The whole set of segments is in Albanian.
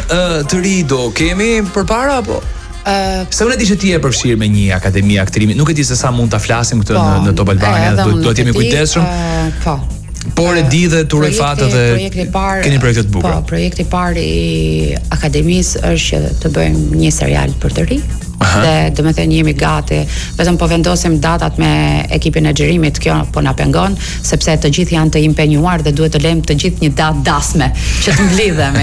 të ri do kemi përpara apo? Se unë e di që ti e përfshirë me një akademi aktrimi, nuk e di se sa mund ta flasim këtë në Top Albania, do të jemi kujdesshëm. Po. Por e di dhe turoj fatë dhe keni projekte të bukura. Po, projekti i parë i akademisë është që të bëjmë një serial për të ri. Dhe domethënë jemi gati, vetëm po vendosim datat me ekipin e xhirimit, kjo po na pengon, sepse të gjithë janë të impenjuar dhe duhet të lejmë të gjithë një datë dasme që të mblidhemi.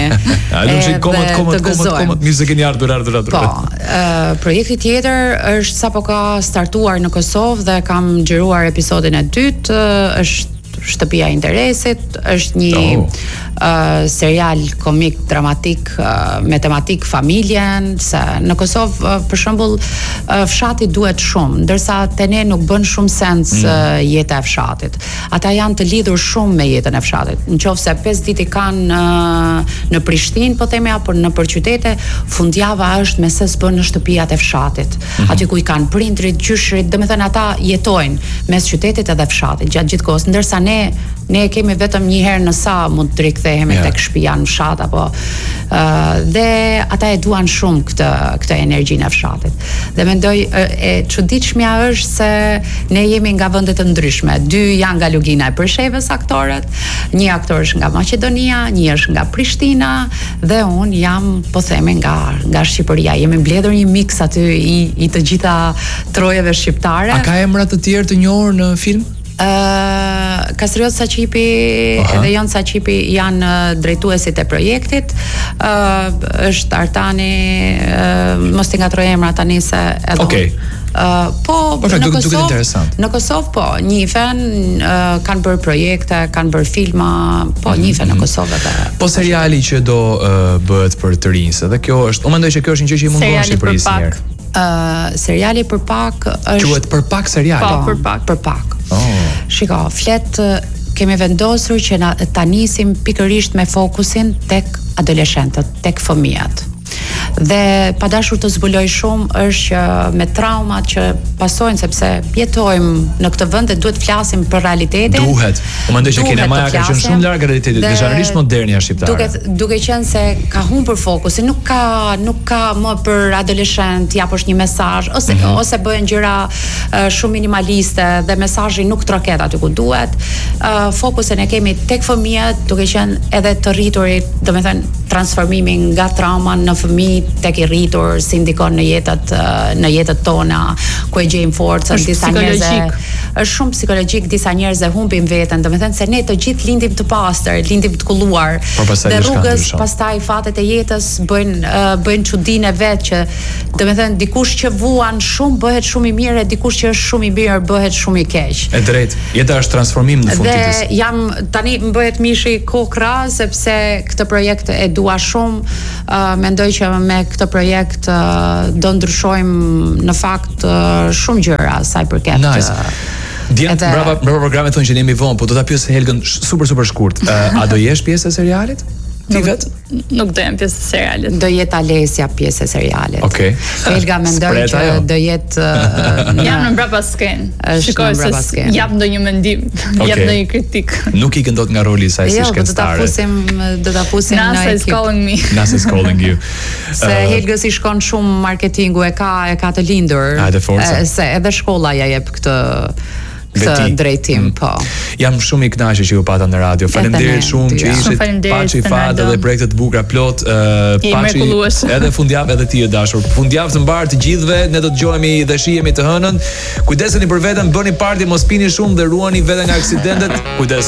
Komod, mirë se keni ardhur. Po, projekti tjetër është sapo ka startuar në Kosovë dhe kam xhiruar episodin e dytë, është Shtëpia e Interesit, është një serial komik dramatik me tematik familjen, se në Kosovë për shembull fshati duhet shumë, ndërsa te ne nuk bën shumë sens jeta e fshatit. Ata janë të lidhur shumë me jetën e fshatit. Nëse 5 ditë kanë në Prishtinë, po themi, apo në qytete, fundjava është me se s'bën në shtëpiat e fshatit. Aty ku i kanë prindrit, gjyshrit, domethënë ata jetojnë mes qytetit edhe fshatit gjatë gjithë kohës, ndërsa ne kemi vetëm një herë në sa mund të rikthehemi tek shtëpia në fshat apo dhe ata e duan shumë këtë energjinë e fshatit. Dhe mendoj e çuditshmja është se ne jemi nga vende të ndryshme. 2 janë nga Lugina e Përshevës aktorët, një aktor është nga Maqedonia, një është nga Prishtina dhe un jam po themi nga Shqipëria. Jemi mbledhur një miks aty i të gjitha trojeve shqiptare. A ka emra të tjerë të njohur në film? Kasriot Saqipi dhe Jon Saqipi janë drejtuesit e projektit. Është Artani, mos t'i ngatroj emra tani se edhe. Okej. Po në Kosovë po, njihen, kanë bërë projekte, kanë bërë filma, po njihen në Kosovë dhe. Po seriali që do bëhet për të rinjtë, edhe kjo është, unë mendoj që kjo është një gjë që i mungon Shqipërisë një herë. Seriali për pak është. Quhet për pak serial. Po, për pak. Shiko, kemi vendosur që ta nisim pikërisht me fokusin tek adoleshentët, tek fëmijët. Dhe pa dashur të zbuloj shumë është që me traumat që pasojnë, sepse jetojmë në këtë vend dhe duhet flasim për realitetin. Duhet. Unë mendoj që kinemaja ka qenë shumë larg realitetit, veçanërisht modernja shqiptare. Duke qenë se ka humbur fokusin, nuk ka më për adoleshent japësh një mesazh ose bëhen gjëra shumë minimaliste dhe mesazhi nuk troket aty ku duhet. Fokusin e kemi tek fëmijët, duke qenë edhe të rriturit, domethënë transformimi nga trauma në fëmijë tek i rritur, si ndikon në jetët tona, ku e gjejmë forcën, disa njerëz është shumë psikologjik, disa njerëz e humbin veten, domethënë se ne të gjithë lindim të pastër, lindim të kulluar. Dhe rrugës pastaj fatet e jetës bëjnë çudinë vet që domethënë dikush që vuan shumë bëhet shumë i mirë, dikush që është shumë i mirë bëhet shumë i keq. E drejtë. Jeta është transformim në fund ditës. Dhe jam tani më bëhet mishi kokra sepse këtë projekt e dua shumë. Mendoj që me këtë projekt do ndryshojmë në fakt shumë gjëra sa i përket. Nice. Brava programet thonë që ne jemi vonë, po do ta pyes Helgën super shkurt. A do jesh pjesë e serialit? Ti vet? Nuk do jem pjesë e serialit. Do jetë Alesja pjesë e serialit. Okej. Helga mendoj që do jetë jam në mbrapa sken. Shikoj se jap ndonjë mendim, jap ndonjë kritik. Nuk ikën dot nga roli i saj si shkencëtare. Do ta fusim në ekip. Nasa is calling me. Nasa is calling you. Se Helgës i shkon shumë marketingu, e ka të lindur. Se edhe shkolla ja jep këtë drejtim, po. Jam shumë i kënaqur që ju pata në radio. Faleminderit shumë që ishit, paçi fat edhe projekte të bukura plot, paçi edhe fundjavë edhe ti e dashur. Fundjavë të mbar të gjithëve, ne do të dëgjohemi dhe shihemi të hënën. Kujdeseni për veten, bëni party, mos pini shumë dhe ruani veten nga aksidentet. Kujdes.